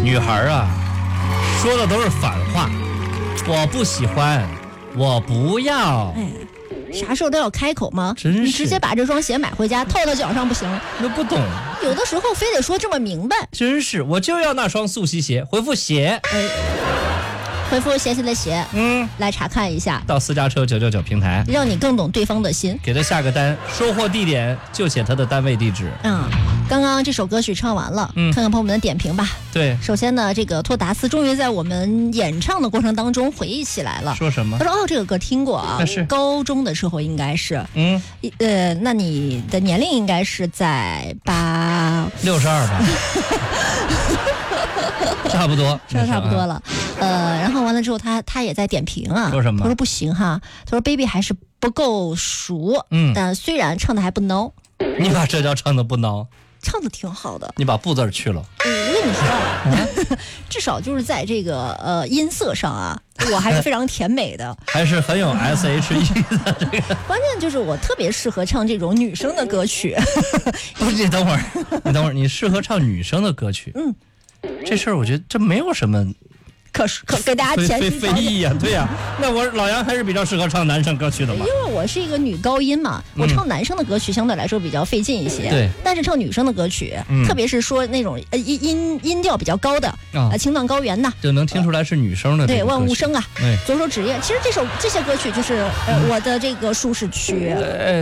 女孩啊，说的都是反话，我不喜欢，我不要。 哎，啥时候都要开口吗？ 真是你直接把这双鞋买回家套到脚上不行？ 那不懂， 有的时候非得说这么明白。 真是，我就要那双速吸鞋。回复鞋， 回复鞋的鞋，来查看一下， 到私家车999平台， 让你更懂对方的心。 给他下个单，收货地点就写他的单位地址。 刚刚这首歌曲唱完了，看看朋友们的点评吧。 对， 首先呢，这个托达斯终于在我们演唱的过程当中回忆起来了。 说什么？ 他说：“哦，这个歌听过啊， 是高中的时候应该是。那你的年龄应该是在 62吧？差不多， 差不多了。然后完了之后，他也在点评啊， 说什么？ 他说不行哈，他说 baby 还是不够熟，但虽然唱的还不孬， 你把这叫唱的不孬。” 唱的挺好的， 你把不字去了。 我跟你说，至少就是在这个音色上啊，我还是非常甜美的， 还是很有 SHE 的这个。 关键就是我特别适合唱这种女生的歌曲。 不是，你等会儿，你适合唱女生的歌曲。这事儿我觉得这没有什么。 可给大家前提非议呀，对呀。那我老杨还是比较适合唱男生歌曲的嘛， 因为我是一个女高音嘛，我唱男生的歌曲相对来说比较费劲一些。 对， 但是唱女生的歌曲，特别是说那种音调比较高的青藏高原呐， 就能听出来是女生的。 对，万物生啊， 对， 左手指月，其实这些歌曲就是我的这个舒适区。